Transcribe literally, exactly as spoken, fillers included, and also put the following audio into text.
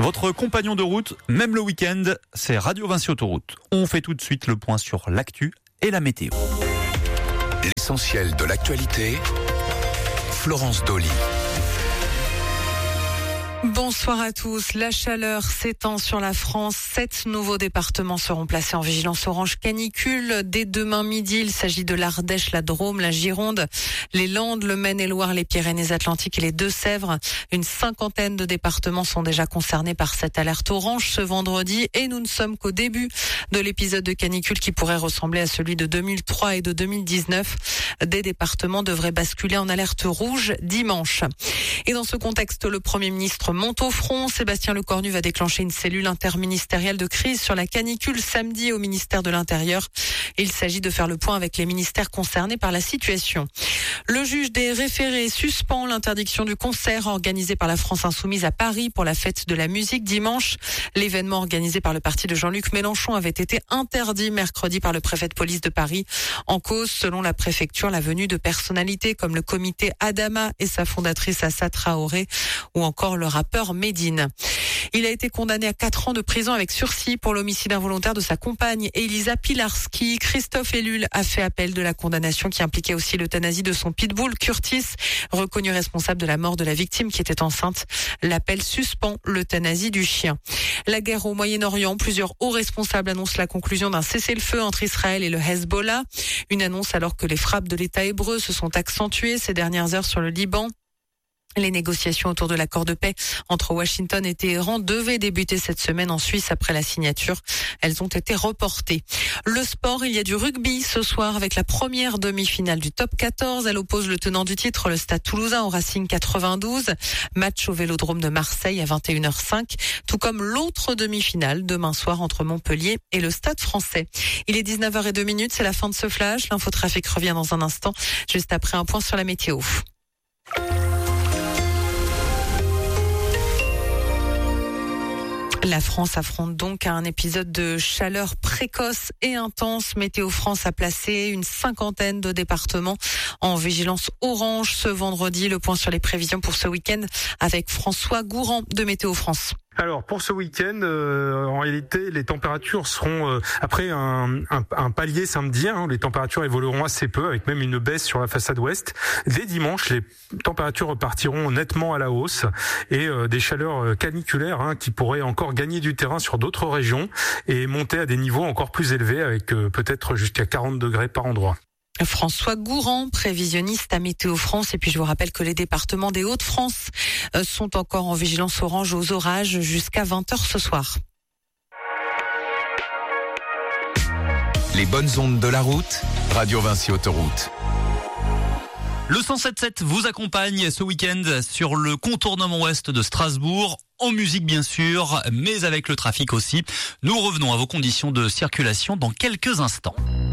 Votre compagnon de route, même le week-end, c'est Radio Vinci Autoroute. On fait tout de suite le point sur l'actu et la météo. L'essentiel de l'actualité, Florence Dolly. Bonsoir à tous. La chaleur s'étend sur la France. Sept nouveaux départements seront placés en vigilance orange canicule. Dès demain midi, il s'agit de l'Ardèche, la Drôme, la Gironde, les Landes, le Maine-et-Loire, les Pyrénées-Atlantiques et les Deux-Sèvres. Une cinquantaine de départements sont déjà concernés par cette alerte orange ce vendredi et nous ne sommes qu'au début de l'épisode de canicule qui pourrait ressembler à celui de deux mille trois et de deux mille dix-neuf. Des départements devraient basculer en alerte rouge dimanche. Et dans ce contexte, le Premier ministre monte au front. Sébastien Lecornu va déclencher une cellule interministérielle de crise sur la canicule samedi au ministère de l'Intérieur. Il s'agit de faire le point avec les ministères concernés par la situation. Le juge des référés suspend l'interdiction du concert organisé par la France Insoumise à Paris pour la fête de la musique dimanche. L'événement organisé par le parti de Jean-Luc Mélenchon avait été interdit mercredi par le préfet de police de Paris. En cause, selon la préfecture, la venue de personnalités comme le comité Adama et sa fondatrice Assa Traoré ou encore le rappeur Médine. Il a été condamné à quatre ans de prison avec sursis pour l'homicide involontaire de sa compagne Elisa Pilarski. Christophe Ellul a fait appel de la condamnation qui impliquait aussi l'euthanasie de son pitbull Curtis, reconnu responsable de la mort de la victime qui était enceinte. L'appel suspend l'euthanasie du chien. La guerre au Moyen-Orient, plusieurs hauts responsables annoncent la conclusion d'un cessez-le-feu entre Israël et le Hezbollah. Une annonce alors que les frappes de l'État hébreu se sont accentuées ces dernières heures sur le Liban. Les négociations autour de l'accord de paix entre Washington et Téhéran devaient débuter cette semaine en Suisse après la signature. Elles ont été reportées. Le sport, il y a du rugby ce soir avec la première demi-finale du top quatorze. Elle oppose le tenant du titre, le Stade Toulousain, au Racing quatre-vingt-douze. Match au Vélodrome de Marseille à vingt et une heures cinq. Tout comme l'autre demi-finale demain soir entre Montpellier et le Stade Français. Il est dix-neuf heures zéro deux, c'est la fin de ce flash. L'infotrafic revient dans un instant, juste après un point sur la météo. La France affronte donc un épisode de chaleur précoce et intense. Météo France a placé une cinquantaine de départements en vigilance orange ce vendredi. Le point sur les prévisions pour ce week-end avec François Gourand de Météo France. Alors pour ce week-end, euh, en réalité, les températures seront euh, après un, un, un palier samedi. Hein, les températures évolueront assez peu, avec même une baisse sur la façade ouest. Dès dimanche, les températures repartiront nettement à la hausse et euh, des chaleurs caniculaires hein, qui pourraient encore gagner du terrain sur d'autres régions et monter à des niveaux encore plus élevés, avec euh, peut-être jusqu'à quarante degrés par endroit. François Gourand, prévisionniste à Météo France. Et puis je vous rappelle que les départements des Hauts-de-France sont encore en vigilance orange aux orages jusqu'à vingt heures ce soir. Les bonnes ondes de la route, Radio Vinci Autoroute. Le cent sept sept vous accompagne ce week-end sur le contournement ouest de Strasbourg, en musique bien sûr, mais avec le trafic aussi. Nous revenons à vos conditions de circulation dans quelques instants.